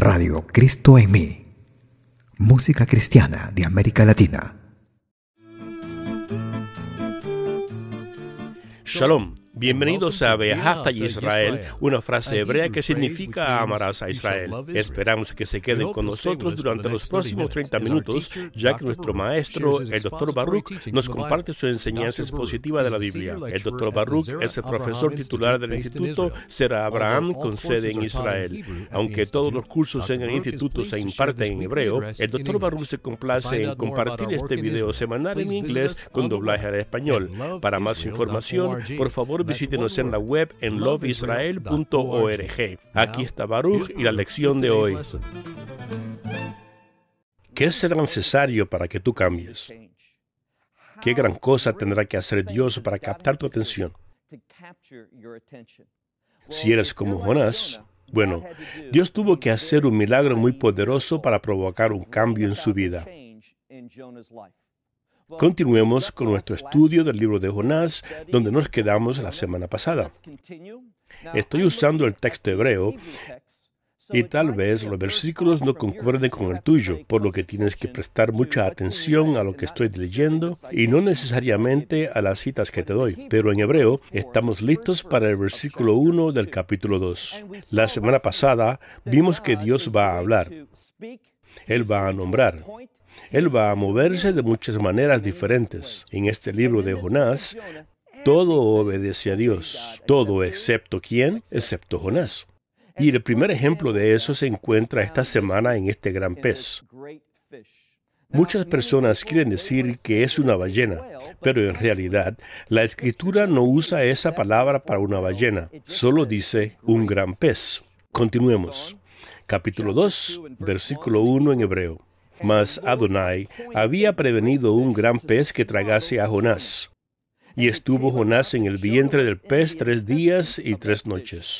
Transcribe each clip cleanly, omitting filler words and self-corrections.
Radio Cristo en mí. Música cristiana de América Latina. Shalom. Bienvenidos a Ve'ahavta Israel, una frase hebrea que significa amarás a Israel. Esperamos que se queden con nosotros durante los próximos 30 minutos, ya que nuestro maestro, el Dr. Baruch, nos comparte su enseñanza expositiva de la Biblia. El Dr. Baruch es el profesor titular del Instituto Zera Abraham con sede en Israel. Aunque todos los cursos en el instituto se imparten en hebreo, el Dr. Baruch se complace en compartir este video semanal en inglés con doblaje al español. Para más información, por favor, visítenos en la web en loveisrael.org. Aquí está Baruch y la lección de hoy. ¿Qué será necesario para que tú cambies? ¿Qué gran cosa tendrá que hacer Dios para captar tu atención? Si eres como Jonás, bueno, Dios tuvo que hacer un milagro muy poderoso para provocar un cambio en su vida. Continuemos con nuestro estudio del libro de Jonás, donde nos quedamos la semana pasada. Estoy usando el texto hebreo y tal vez los versículos no concuerden con el tuyo, por lo que tienes que prestar mucha atención a lo que estoy leyendo y no necesariamente a las citas que te doy. Pero en hebreo estamos listos para el versículo 1 del capítulo 2. La semana pasada vimos que Dios va a hablar. Él va a nombrar. Él va a moverse de muchas maneras diferentes. En este libro de Jonás, todo obedece a Dios. Todo excepto ¿quién? Excepto Jonás. Y el primer ejemplo de eso se encuentra esta semana en este gran pez. Muchas personas quieren decir que es una ballena, pero en realidad la Escritura no usa esa palabra para una ballena. Solo dice un gran pez. Continuemos. Capítulo 2, versículo 1 en hebreo. Mas Adonai había prevenido un gran pez que tragase a Jonás. Y estuvo Jonás en el vientre del pez 3 días y 3 noches.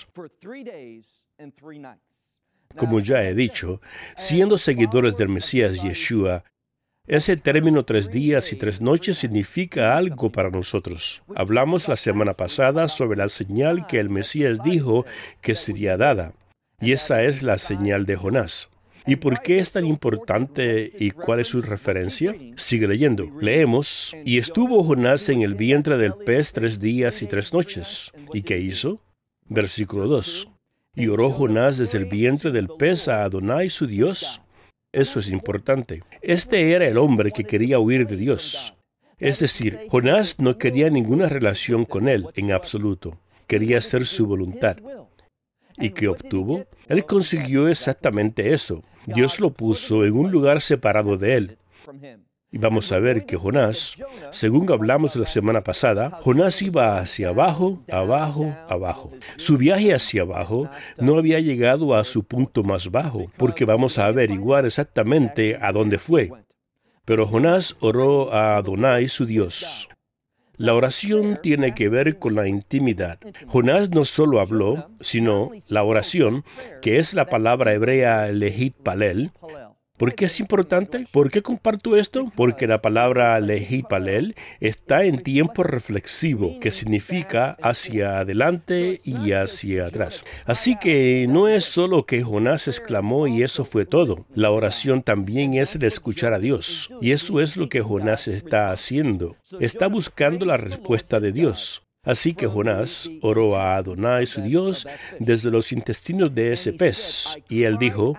Como ya he dicho, siendo seguidores del Mesías Yeshua, ese término 3 días y 3 noches significa algo para nosotros. Hablamos la semana pasada sobre la señal que el Mesías dijo que sería dada. Y esa es la señal de Jonás. ¿Y por qué es tan importante y cuál es su referencia? Sigue leyendo. Leemos, y estuvo Jonás en el vientre del pez 3 días y 3 noches. ¿Y qué hizo? Versículo 2. Y oró Jonás desde el vientre del pez a Adonai su Dios. Eso es importante. Este era el hombre que quería huir de Dios. Es decir, Jonás no quería ninguna relación con él en absoluto. Quería hacer su voluntad. ¿Y qué obtuvo? Él consiguió exactamente eso. Dios lo puso en un lugar separado de él. Y vamos a ver que Jonás, según hablamos la semana pasada, Jonás iba hacia abajo, abajo, abajo. Su viaje hacia abajo no había llegado a su punto más bajo, porque vamos a averiguar exactamente a dónde fue. Pero Jonás oró a Adonai su Dios. La oración tiene que ver con la intimidad. Jonás no solo habló, sino la oración, que es la palabra hebrea lehit palel. ¿Por qué es importante? ¿Por qué comparto esto? Porque la palabra lehit palel está en tiempo reflexivo, que significa hacia adelante y hacia atrás. Así que no es solo que Jonás exclamó y eso fue todo. La oración también es el escuchar a Dios. Y eso es lo que Jonás está haciendo. Está buscando la respuesta de Dios. Así que Jonás oró a Adonai su Dios desde los intestinos de ese pez. Y él dijo,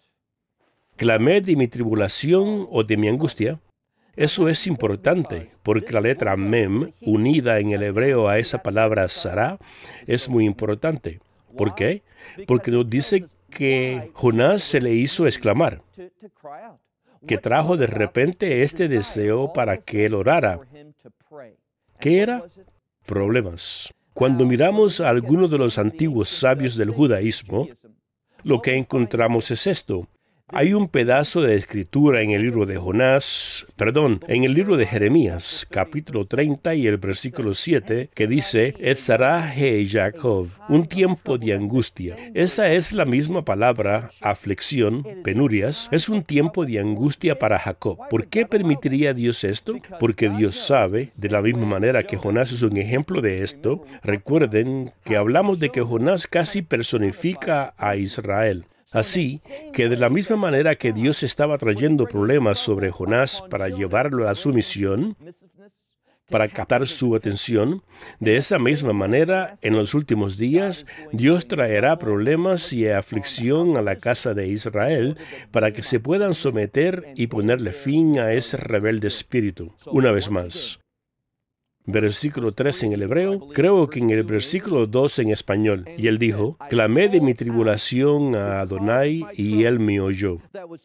clamé de mi tribulación o de mi angustia. Eso es importante, porque la letra mem, unida en el hebreo a esa palabra sará, es muy importante. ¿Por qué? Porque nos dice que Jonás se le hizo exclamar, que trajo de repente este deseo para que él orara. ¿Qué era? Problemas. Cuando miramos a algunos de los antiguos sabios del judaísmo, lo que encontramos es esto. Hay un pedazo de escritura en el libro de en el libro de Jeremías, capítulo 30 y el versículo 7, que dice, Etzará he Jacob, un tiempo de angustia. Esa es la misma palabra, aflicción, penurias, es un tiempo de angustia para Jacob. ¿Por qué permitiría Dios esto? Porque Dios sabe, de la misma manera que Jonás es un ejemplo de esto. Recuerden que hablamos de que Jonás casi personifica a Israel. Así que de la misma manera que Dios estaba trayendo problemas sobre Jonás para llevarlo a su misión, para captar su atención, de esa misma manera, en los últimos días, Dios traerá problemas y aflicción a la casa de Israel para que se puedan someter y ponerle fin a ese rebelde espíritu. Una vez más. Versículo 3 en el hebreo, creo que en el versículo 2 en español. Y él dijo, clamé de mi tribulación a Adonai y él me oyó.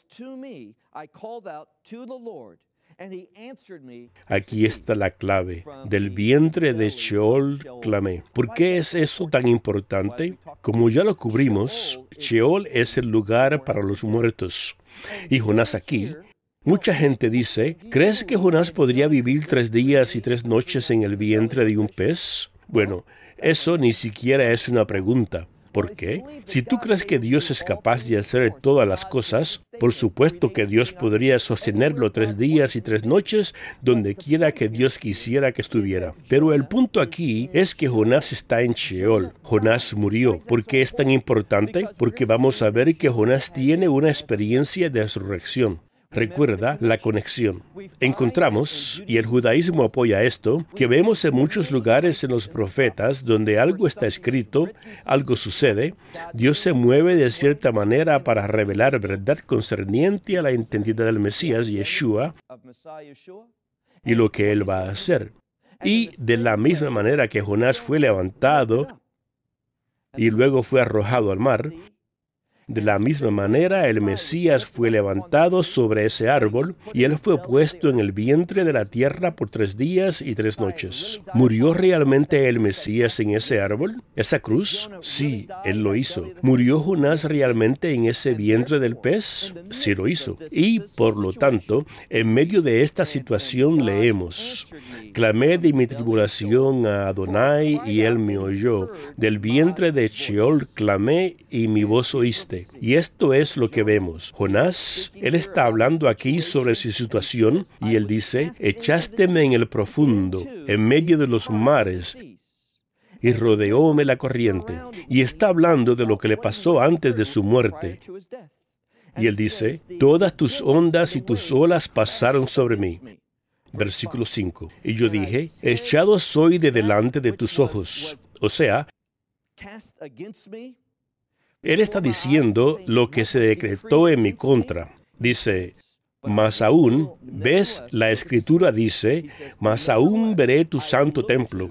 Aquí está la clave. Del vientre de Sheol clamé. ¿Por qué es eso tan importante? Como ya lo cubrimos, Sheol es el lugar para los muertos. Y Jonás aquí, mucha gente dice, ¿crees que Jonás podría vivir 3 días y 3 noches en el vientre de un pez? Bueno, eso ni siquiera es una pregunta. ¿Por qué? Si tú crees que Dios es capaz de hacer todas las cosas, por supuesto que Dios podría sostenerlo 3 días y 3 noches donde quiera que Dios quisiera que estuviera. Pero el punto aquí es que Jonás está en Sheol. Jonás murió. ¿Por qué es tan importante? Porque vamos a ver que Jonás tiene una experiencia de resurrección. Recuerda la conexión. Encontramos, y el judaísmo apoya esto, que vemos en muchos lugares en los profetas donde algo está escrito, algo sucede, Dios se mueve de cierta manera para revelar verdad concerniente a la identidad del Mesías, Yeshua, y lo que él va a hacer. Y de la misma manera que Jonás fue levantado y luego fue arrojado al mar, de la misma manera, el Mesías fue levantado sobre ese árbol y él fue puesto en el vientre de la tierra por 3 días y 3 noches. ¿Murió realmente el Mesías en ese árbol? ¿Esa cruz? Sí, él lo hizo. ¿Murió Jonás realmente en ese vientre del pez? Sí lo hizo. Y, por lo tanto, en medio de esta situación leemos, clamé de mi tribulación a Adonai y él me oyó. Del vientre de Sheol clamé y mi voz oíste. Y esto es lo que vemos. Jonás, él está hablando aquí sobre su situación y él dice, echásteme en el profundo, en medio de los mares, y rodeóme la corriente. Y está hablando de lo que le pasó antes de su muerte. Y él dice, todas tus ondas y tus olas pasaron sobre mí. Versículo 5. Y yo dije, echado soy de delante de tus ojos. O sea, él está diciendo lo que se decretó en mi contra. Dice, más aún, ¿ves? La Escritura dice, más aún veré tu santo templo.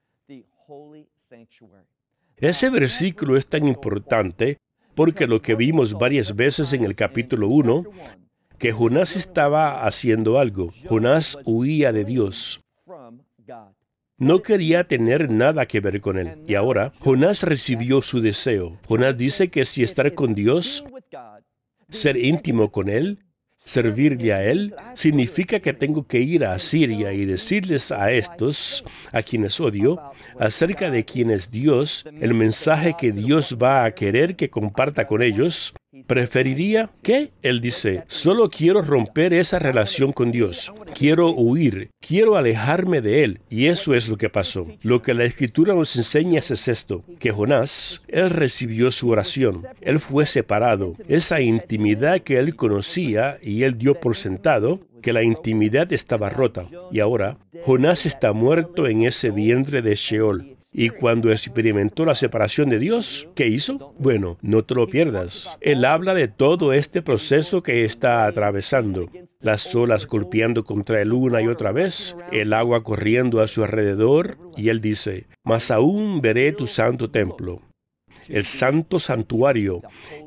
Ese versículo es tan importante porque lo que vimos varias veces en el capítulo 1, que Jonás estaba haciendo algo. Jonás huía de Dios. No quería tener nada que ver con él. Y ahora, Jonás recibió su deseo. Jonás dice que si estar con Dios, ser íntimo con Él, servirle a Él, significa que tengo que ir a Asiria y decirles a estos, a quienes odio, acerca de quién es Dios, el mensaje que Dios va a querer que comparta con ellos. ¿Preferiría qué? Él dice, solo quiero romper esa relación con Dios. Quiero huir. Quiero alejarme de Él. Y eso es lo que pasó. Lo que la Escritura nos enseña es esto, que Jonás, él recibió su oración. Él fue separado. Esa intimidad que él conocía y él dio por sentado, que la intimidad estaba rota. Y ahora, Jonás está muerto en ese vientre de Sheol. Y cuando experimentó la separación de Dios, ¿qué hizo? Bueno, no te lo pierdas. Él habla de todo este proceso que está atravesando. Las olas golpeando contra él una y otra vez, el agua corriendo a su alrededor, y él dice, mas aún veré tu santo templo, el santo santuario.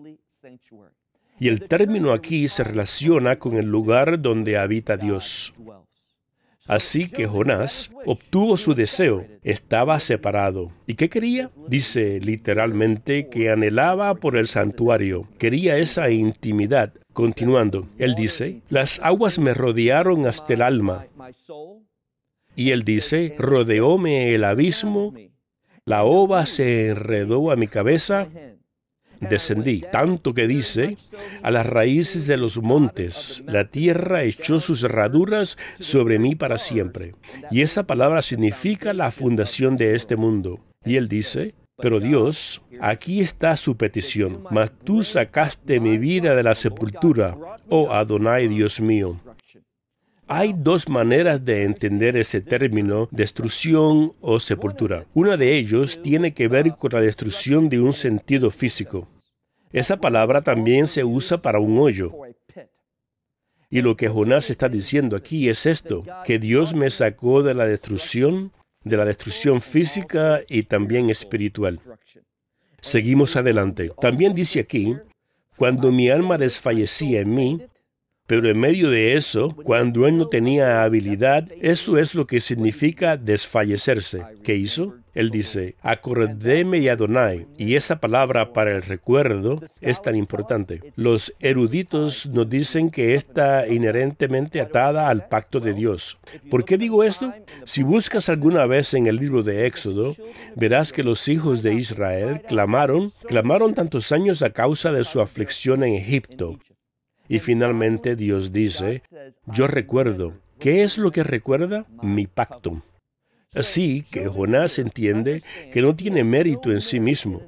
Y el término aquí se relaciona con el lugar donde habita Dios. Así que Jonás obtuvo su deseo, estaba separado. ¿Y qué quería? Dice literalmente que anhelaba por el santuario, quería esa intimidad. Continuando, él dice, las aguas me rodearon hasta el alma. Y él dice, rodeóme el abismo, la ova se enredó a mi cabeza. Descendí, tanto que dice, a las raíces de los montes, la tierra echó sus herraduras sobre mí para siempre. Y esa palabra significa la fundación de este mundo. Y él dice, Pero Dios, aquí está su petición. Mas tú sacaste mi vida de la sepultura, oh Adonai, Dios mío. Hay dos maneras de entender ese término, destrucción o sepultura. Una de ellos tiene que ver con la destrucción de un sentido físico. Esa palabra también se usa para un hoyo. Y lo que Jonás está diciendo aquí es esto, que Dios me sacó de la destrucción física y también espiritual. Seguimos adelante. También dice aquí, cuando mi alma desfallecía en mí, pero en medio de eso, cuando él no tenía habilidad, eso es lo que significa desfallecerse. ¿Qué hizo? Él dice, acordéme y Adonai. Y esa palabra para el recuerdo es tan importante. Los eruditos nos dicen que está inherentemente atada al pacto de Dios. ¿Por qué digo esto? Si buscas alguna vez en el libro de Éxodo, verás que los hijos de Israel clamaron tantos años a causa de su aflicción en Egipto. Y finalmente Dios dice, yo recuerdo. ¿Qué es lo que recuerda? Mi pacto. Así que Jonás entiende que no tiene mérito en sí mismo.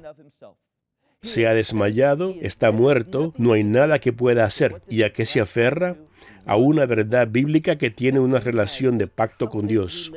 Se ha desmayado, está muerto, no hay nada que pueda hacer. ¿Y a qué se aferra? A una verdad bíblica que tiene una relación de pacto con Dios.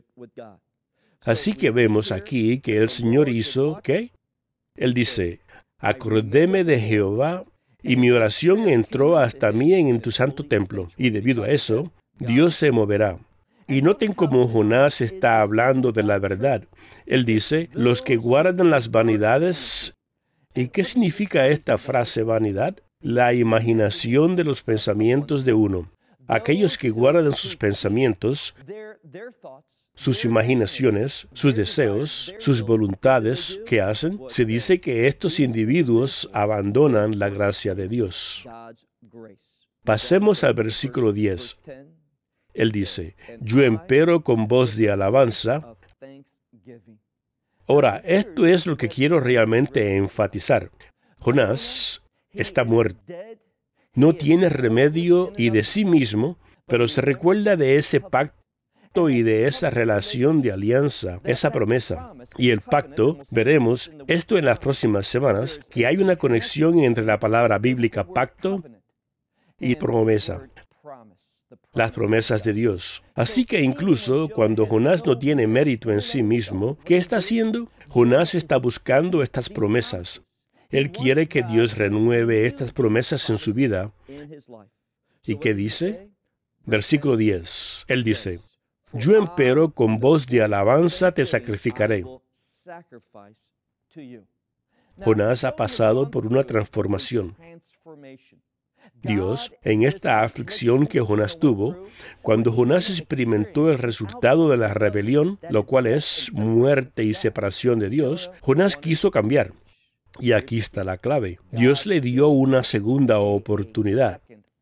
Así que vemos aquí que el Señor hizo, ¿qué? Él dice, acordéme de Jehová, y mi oración entró hasta mí en tu santo templo. Y debido a eso, Dios se moverá. Y noten cómo Jonás está hablando de la verdad. Él dice, los que guardan las vanidades. ¿Y qué significa esta frase vanidad? La imaginación de los pensamientos de uno. Aquellos que guardan sus pensamientos, sus imaginaciones, sus deseos, sus voluntades, ¿qué hacen? Se dice que estos individuos abandonan la gracia de Dios. Pasemos al versículo 10. Él dice, yo empero con voz de alabanza. Ahora, esto es lo que quiero realmente enfatizar. Jonás está muerto. No tiene remedio y de sí mismo, pero se recuerda de ese pacto y de esa relación de alianza, esa promesa. Y el pacto, veremos esto en las próximas semanas, que hay una conexión entre la palabra bíblica pacto y promesa. Las promesas de Dios. Así que incluso cuando Jonás no tiene mérito en sí mismo, ¿qué está haciendo? Jonás está buscando estas promesas. Él quiere que Dios renueve estas promesas en su vida. ¿Y qué dice? Versículo 10. Él dice, yo empero con voz de alabanza te sacrificaré. Jonás ha pasado por una transformación. Dios, en esta aflicción que Jonás tuvo, cuando Jonás experimentó el resultado de la rebelión, lo cual es muerte y separación de Dios, Jonás quiso cambiar. Y aquí está la clave. Dios le dio una segunda oportunidad.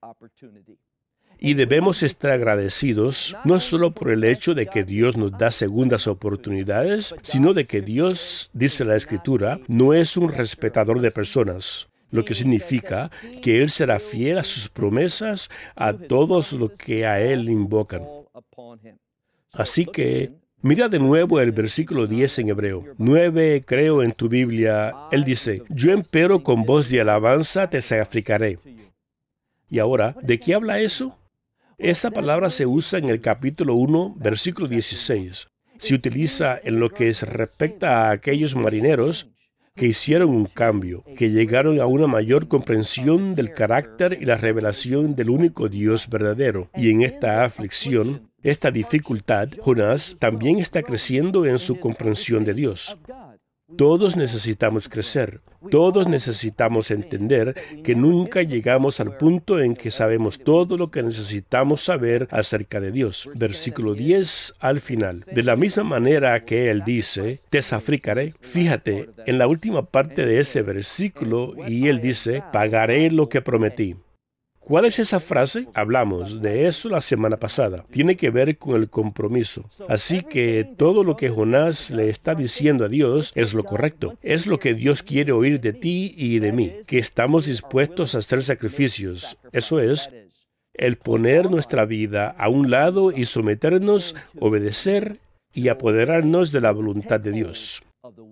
Y debemos estar agradecidos no solo por el hecho de que Dios nos da segundas oportunidades, sino de que Dios, dice la Escritura, no es un respetador de personas, lo que significa que Él será fiel a sus promesas a todos los que a Él invocan. Así que, mira de nuevo el versículo 10 en hebreo. 9, creo en tu Biblia. Él dice, yo empero con voz de alabanza te sacrificaré. Y ahora, ¿de qué habla eso? Esa palabra se usa en el capítulo 1, versículo 16. Se utiliza en lo que se respecta a aquellos marineros que hicieron un cambio, que llegaron a una mayor comprensión del carácter y la revelación del único Dios verdadero. Y en esta aflicción, esta dificultad, Jonás también está creciendo en su comprensión de Dios. Todos necesitamos crecer. Todos necesitamos entender que nunca llegamos al punto en que sabemos todo lo que necesitamos saber acerca de Dios. Versículo 10 al final. De la misma manera que Él dice, te sacrificaré. Fíjate en la última parte de ese versículo y Él dice, pagaré lo que prometí. ¿Cuál es esa frase? Hablamos de eso la semana pasada. Tiene que ver con el compromiso. Así que todo lo que Jonás le está diciendo a Dios es lo correcto. Es lo que Dios quiere oír de ti y de mí, que estamos dispuestos a hacer sacrificios. Eso es, el poner nuestra vida a un lado y someternos, obedecer y apoderarnos de la voluntad de Dios.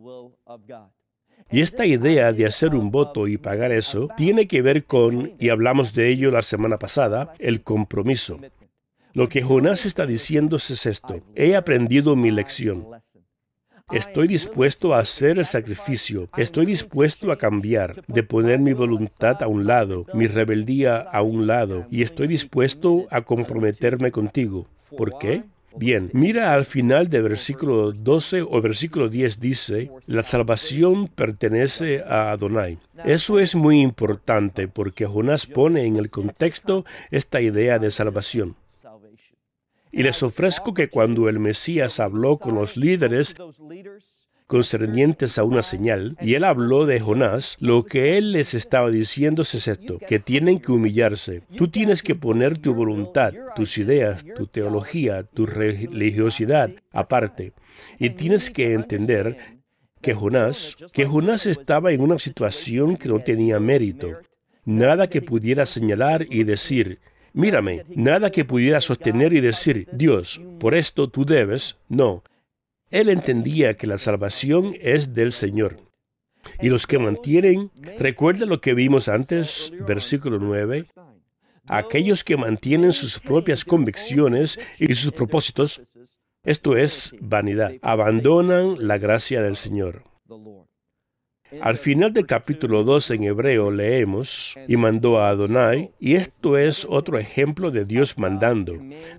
Y esta idea de hacer un voto y pagar eso tiene que ver con, y hablamos de ello la semana pasada, el compromiso. Lo que Jonás está diciendo es esto: he aprendido mi lección. Estoy dispuesto a hacer el sacrificio, estoy dispuesto a cambiar, de poner mi voluntad a un lado, mi rebeldía a un lado, y estoy dispuesto a comprometerme contigo. ¿Por qué? Bien, mira al final del versículo 12 o versículo 10 dice, la salvación pertenece a Adonai. Eso es muy importante porque Jonás pone en el contexto esta idea de salvación. Y les ofrezco que cuando el Mesías habló con los líderes concernientes a una señal, y él habló de Jonás, lo que él les estaba diciendo es esto, que tienen que humillarse. Tú tienes que poner tu voluntad, tus ideas, tu teología, tu religiosidad aparte. Y tienes que entender que Jonás estaba en una situación que no tenía mérito. Nada que pudiera señalar y decir, mírame, nada que pudiera sostener y decir, Dios, por esto tú debes. No. Él entendía que la salvación es del Señor. Y los que mantienen, recuerda lo que vimos antes, versículo 9, aquellos que mantienen sus propias convicciones y sus propósitos, esto es vanidad, abandonan la gracia del Señor. Al final del capítulo 2 en hebreo leemos, y mandó a Adonai, y esto es otro ejemplo de Dios mandando.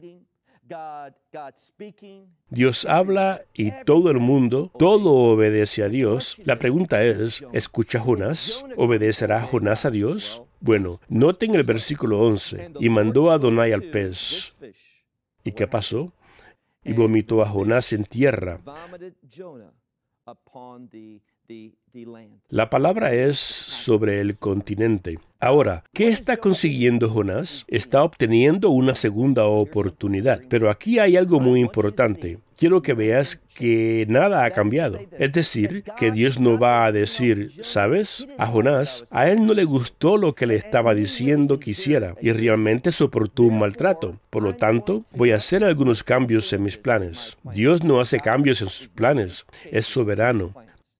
Dios habla y todo el mundo, todo obedece a Dios. La pregunta es, ¿escucha Jonás? ¿Obedecerá Jonás a Dios? Bueno, noten el versículo 11, y mandó a Adonai al pez. ¿Y qué pasó? Y vomitó a Jonás en tierra. La palabra es sobre el continente. Ahora, ¿qué está consiguiendo Jonás? Está obteniendo una segunda oportunidad. Pero aquí hay algo muy importante. Quiero que veas que nada ha cambiado. Es decir, que Dios no va a decir, ¿sabes? A Jonás, a él no le gustó lo que le estaba diciendo que hiciera y realmente soportó un maltrato. Por lo tanto, voy a hacer algunos cambios en mis planes. Dios no hace cambios en sus planes. Es soberano.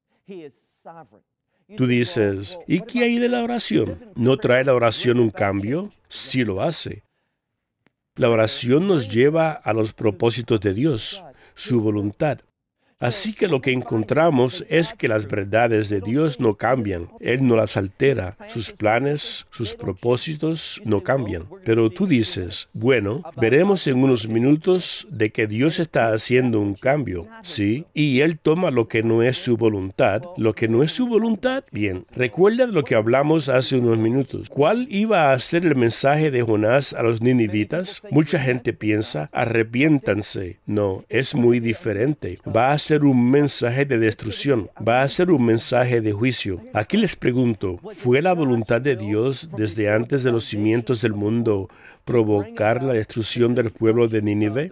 Tú dices, ¿y qué hay de la oración? ¿No trae la oración un cambio? Sí lo hace. La oración nos lleva a los propósitos de Dios, su voluntad. Así que lo que encontramos es que las verdades de Dios no cambian. Él no las altera. Sus planes, sus propósitos no cambian. Pero tú dices, bueno, veremos en unos minutos de que Dios está haciendo un cambio. Sí, y Él toma lo que no es su voluntad. ¿Lo que no es su voluntad? Bien, recuerda lo que hablamos hace unos minutos. ¿Cuál iba a ser el mensaje de Jonás a los ninivitas? Mucha gente piensa, arrepiéntanse. No, es muy diferente. Va a ser un mensaje de destrucción, va a ser un mensaje de juicio. Aquí les pregunto, ¿fue la voluntad de Dios desde antes de los cimientos del mundo provocar la destrucción del pueblo de Nínive?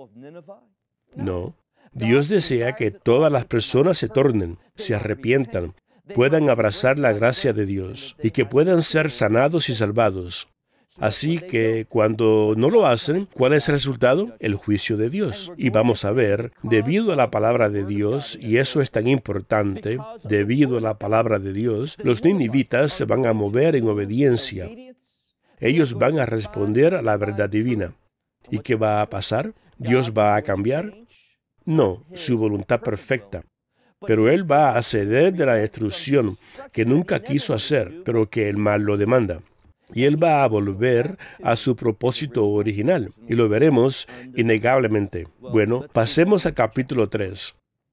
No. Dios desea que todas las personas se tornen, se arrepientan, puedan abrazar la gracia de Dios y que puedan ser sanados y salvados. Así que cuando no lo hacen, ¿cuál es el resultado? El juicio de Dios. Y vamos a ver, debido a la palabra de Dios, y eso es tan importante, debido a la palabra de Dios, los ninivitas se van a mover en obediencia. Ellos van a responder a la verdad divina. ¿Y qué va a pasar? ¿Dios va a cambiar? No, su voluntad perfecta. Pero Él va a ceder de la destrucción que nunca quiso hacer, pero que el mal lo demanda. Y Él va a volver a su propósito original. Y lo veremos innegablemente. Bueno, pasemos al capítulo 3.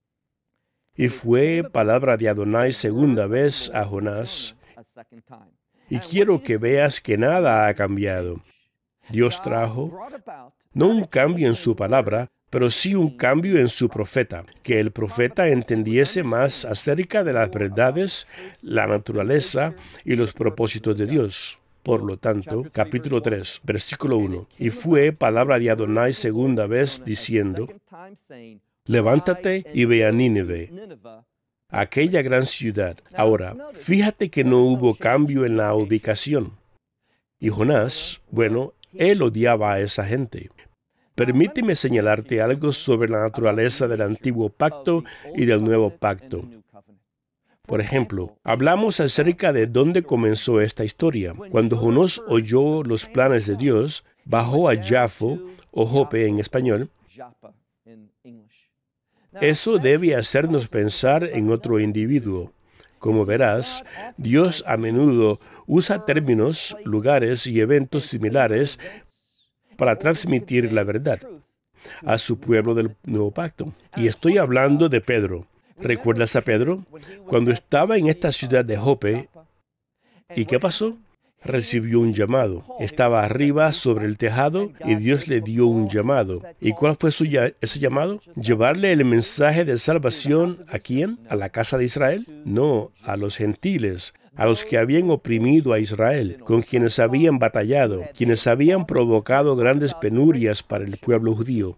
Y fue palabra de Adonai segunda vez a Jonás. Y quiero que veas que nada ha cambiado. Dios trajo, no un cambio en su palabra, pero sí un cambio en su profeta, que el profeta entendiese más acerca de las verdades, la naturaleza y los propósitos de Dios. Por lo tanto, capítulo 3, versículo 1. Y fue palabra de Adonai segunda vez, diciendo, levántate y ve a Nínive, aquella gran ciudad. Ahora, fíjate que no hubo cambio en la ubicación. Y Jonás, bueno, él odiaba a esa gente. Permíteme señalarte algo sobre la naturaleza del antiguo pacto y del nuevo pacto. Por ejemplo, hablamos acerca de dónde comenzó esta historia. Cuando Jonás oyó los planes de Dios, bajó a Jafo, o Jope en español. Eso debe hacernos pensar en otro individuo. Como verás, Dios a menudo usa términos, lugares y eventos similares para transmitir la verdad a su pueblo del Nuevo Pacto. Y estoy hablando de Pedro. ¿Recuerdas a Pedro? Cuando estaba en esta ciudad de Jope, ¿y qué pasó? Recibió un llamado. Estaba arriba sobre el tejado y Dios le dio un llamado. ¿Y cuál fue ese llamado? ¿Llevarle el mensaje de salvación a quién? ¿A la casa de Israel? No, a los gentiles, a los que habían oprimido a Israel, con quienes habían batallado, quienes habían provocado grandes penurias para el pueblo judío.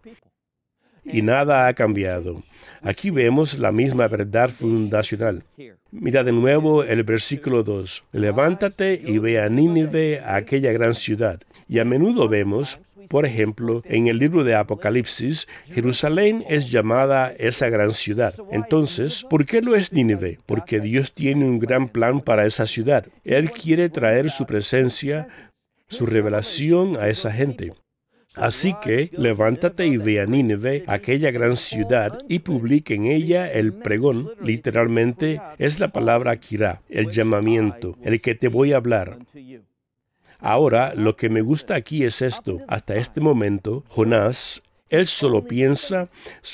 Y nada ha cambiado. Aquí vemos la misma verdad fundacional. Mira de nuevo el versículo 2. Levántate y ve a Nínive, a aquella gran ciudad. Y a menudo vemos, por ejemplo, en el libro de Apocalipsis, Jerusalén es llamada esa gran ciudad. Entonces, ¿por qué lo es Nínive? Porque Dios tiene un gran plan para esa ciudad. Él quiere traer su presencia, su revelación a esa gente. Así que levántate y ve a Nínive, aquella gran ciudad, y publica en ella el pregón. Literalmente es la palabra kirá, el llamamiento, el que te voy a hablar. Ahora, lo que me gusta aquí es esto. Hasta este momento, Jonás, él solo piensa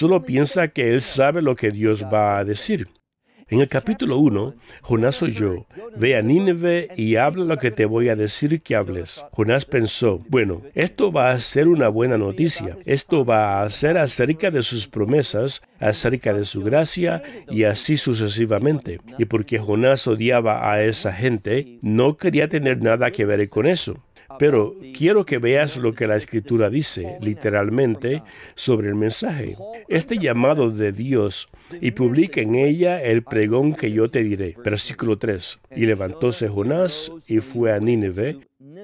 que él sabe lo que Dios va a decir. En el capítulo 1, Jonás oyó, ve a Nínive y habla lo que te voy a decir que hables. Jonás pensó, bueno, esto va a ser una buena noticia. Esto va a ser acerca de sus promesas, acerca de su gracia y así sucesivamente. Y porque Jonás odiaba a esa gente, no quería tener nada que ver con eso. Pero quiero que veas lo que la Escritura dice, literalmente, sobre el mensaje. Este llamado de Dios, y publica en ella el pregón que yo te diré. Versículo 3. Y levantóse Jonás y fue a Nínive,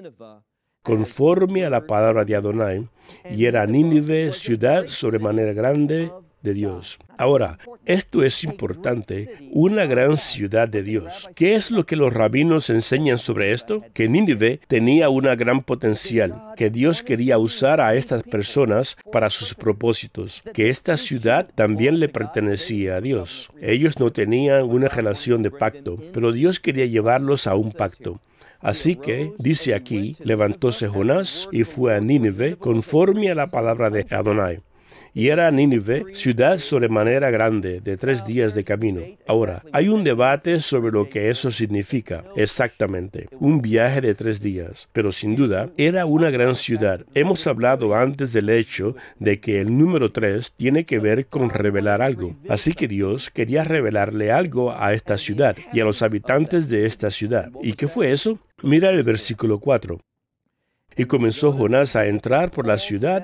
conforme a la palabra de Adonai, y era Nínive ciudad sobremanera grande de Dios. Ahora, esto es importante, una gran ciudad de Dios. ¿Qué es lo que los rabinos enseñan sobre esto? Que Nínive tenía una gran potencial, que Dios quería usar a estas personas para sus propósitos, que esta ciudad también le pertenecía a Dios. Ellos no tenían una relación de pacto, pero Dios quería llevarlos a un pacto. Así que, dice aquí, levantóse Jonás y fue a Nínive conforme a la palabra de Adonai. Y era Nínive, ciudad sobremanera grande, de 3 días de camino. Ahora, hay un debate sobre lo que eso significa exactamente. Un viaje de 3 días. Pero sin duda, era una gran ciudad. Hemos hablado antes del hecho de que el número 3 tiene que ver con revelar algo. Así que Dios quería revelarle algo a esta ciudad y a los habitantes de esta ciudad. ¿Y qué fue eso? Mira el versículo 4. Y comenzó Jonás a entrar por la ciudad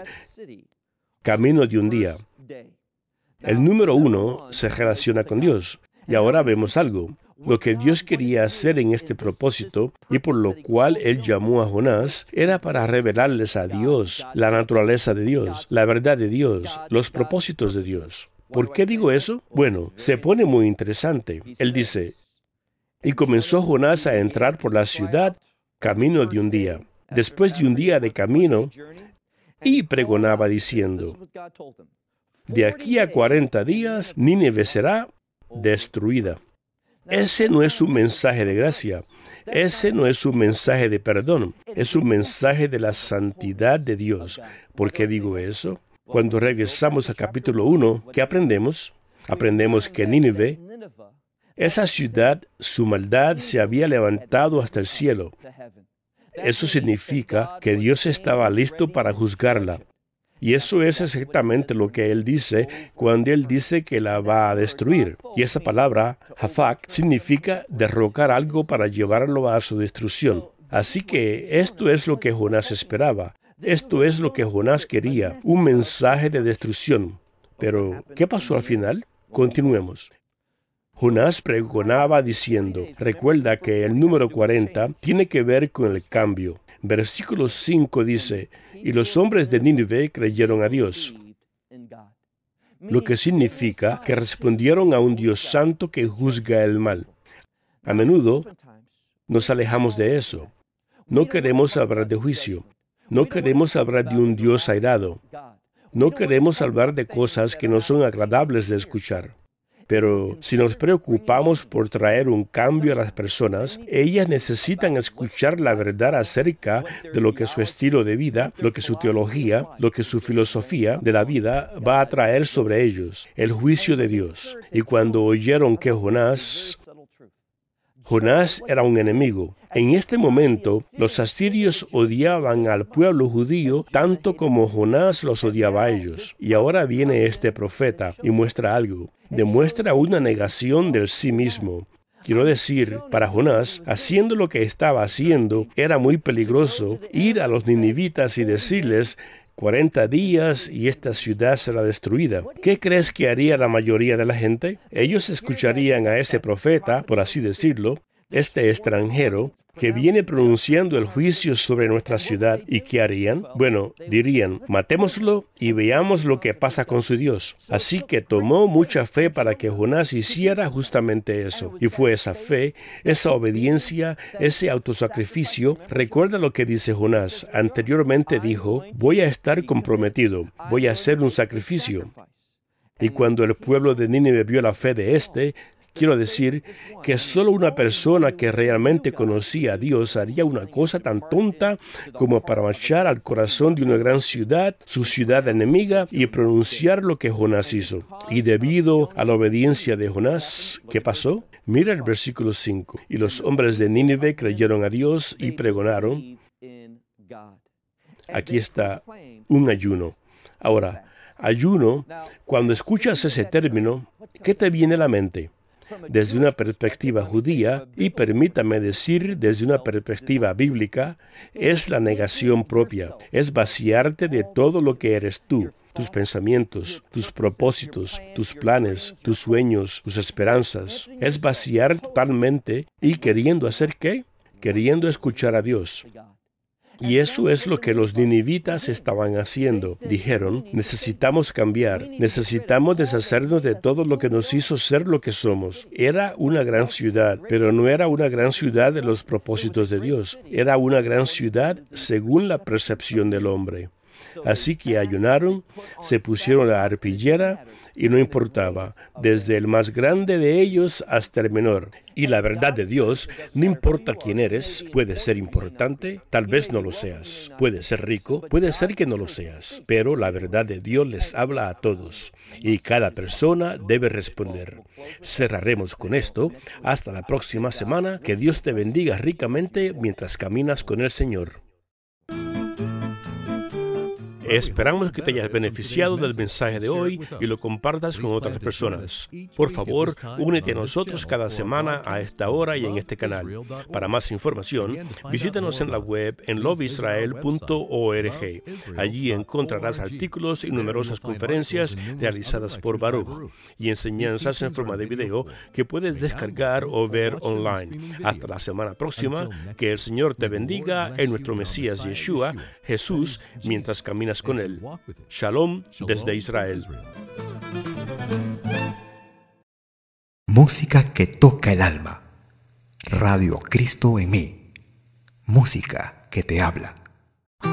camino de un día. El número 1 se relaciona con Dios. Y ahora vemos algo. Lo que Dios quería hacer en este propósito, y por lo cual Él llamó a Jonás, era para revelarles a Dios, la naturaleza de Dios, la verdad de Dios, los propósitos de Dios. ¿Por qué digo eso? Bueno, se pone muy interesante. Él dice, y comenzó Jonás a entrar por la ciudad camino de un día. Después de un día de camino, y pregonaba diciendo, de aquí a 40 días, Nínive será destruida. Ese no es un mensaje de gracia. Ese no es un mensaje de perdón. Es un mensaje de la santidad de Dios. ¿Por qué digo eso? Cuando regresamos al capítulo 1, ¿qué aprendemos? Aprendemos que Nínive, esa ciudad, su maldad se había levantado hasta el cielo. Eso significa que Dios estaba listo para juzgarla. Y eso es exactamente lo que Él dice cuando Él dice que la va a destruir. Y esa palabra, hafak, significa derrocar algo para llevarlo a su destrucción. Así que esto es lo que Jonás esperaba. Esto es lo que Jonás quería, un mensaje de destrucción. Pero, ¿qué pasó al final? Continuemos. Jonás pregonaba diciendo, recuerda que el número 40 tiene que ver con el cambio. Versículo 5 dice, y los hombres de Nínive creyeron a Dios, lo que significa que respondieron a un Dios santo que juzga el mal. A menudo nos alejamos de eso. No queremos hablar de juicio. No queremos hablar de un Dios airado. No queremos hablar de cosas que no son agradables de escuchar. Pero si nos preocupamos por traer un cambio a las personas, ellas necesitan escuchar la verdad acerca de lo que su estilo de vida, lo que su teología, lo que su filosofía de la vida va a traer sobre ellos, el juicio de Dios. Y cuando oyeron que Jonás era un enemigo. En este momento, los asirios odiaban al pueblo judío tanto como Jonás los odiaba a ellos. Y ahora viene este profeta y muestra algo. Demuestra una negación del sí mismo. Quiero decir, para Jonás, haciendo lo que estaba haciendo, era muy peligroso ir a los ninivitas y decirles: 40 días y esta ciudad será destruida. ¿Qué crees que haría la mayoría de la gente? Ellos escucharían a ese profeta, por así decirlo, este extranjero, que viene pronunciando el juicio sobre nuestra ciudad. ¿Y qué harían? Bueno, dirían: matémoslo y veamos lo que pasa con su Dios. Así que tomó mucha fe para que Jonás hiciera justamente eso. Y fue esa fe, esa obediencia, ese autosacrificio. Recuerda lo que dice Jonás. Anteriormente dijo: voy a estar comprometido, voy a hacer un sacrificio. Y cuando el pueblo de Nínive vio la fe de quiero decir que solo una persona que realmente conocía a Dios haría una cosa tan tonta como para marchar al corazón de una gran ciudad, su ciudad enemiga, y pronunciar lo que Jonás hizo. Y debido a la obediencia de Jonás, ¿qué pasó? Mira el versículo 5. Y los hombres de Nínive creyeron a Dios y pregonaron. Aquí está un ayuno. Ahora, ayuno, cuando escuchas ese término, ¿qué te viene a la mente? Desde una perspectiva judía, y permítame decir desde una perspectiva bíblica, es la negación propia, es vaciarte de todo lo que eres tú, tus pensamientos, tus propósitos, tus planes, tus sueños, tus esperanzas. Es vaciar totalmente y queriendo hacer ¿qué? Queriendo escuchar a Dios. Y eso es lo que los ninivitas estaban haciendo. Dijeron: necesitamos cambiar, necesitamos deshacernos de todo lo que nos hizo ser lo que somos. Era una gran ciudad, pero no era una gran ciudad de los propósitos de Dios. Era una gran ciudad según la percepción del hombre. Así que ayunaron, se pusieron la arpillera y no importaba, desde el más grande de ellos hasta el menor. Y la verdad de Dios, no importa quién eres, puede ser importante, tal vez no lo seas. Puede ser rico, puede ser que no lo seas. Pero la verdad de Dios les habla a todos y cada persona debe responder. Cerraremos con esto. Hasta la próxima semana. Que Dios te bendiga ricamente mientras caminas con el Señor. Esperamos que te hayas beneficiado del mensaje de hoy y lo compartas con otras personas. Por favor, únete a nosotros cada semana a esta hora y en este canal. Para más información, visítanos en la web en loveisrael.org. Allí encontrarás artículos y numerosas conferencias realizadas por Baruch y enseñanzas en forma de video que puedes descargar o ver online. Hasta la semana próxima, que el Señor te bendiga en nuestro Mesías Yeshua, Jesús, mientras caminas con Él. Shalom desde Israel. Música que toca el alma. Radio Cristo en mí. Música que te habla.